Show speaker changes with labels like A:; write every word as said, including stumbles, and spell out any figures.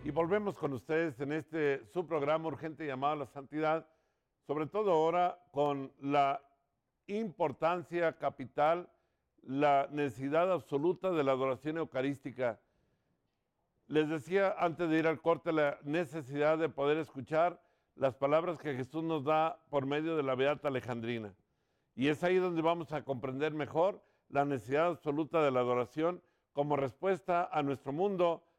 A: Y volvemos con ustedes en este su programa urgente llamado a la santidad, sobre todo ahora con la importancia capital, la necesidad absoluta de la adoración eucarística. Les decía antes de ir al corte la necesidad de poder escuchar las palabras que Jesús nos da por medio de la Beata Alejandrina. Y es ahí donde vamos a comprender mejor la necesidad absoluta de la adoración como respuesta a nuestro mundo,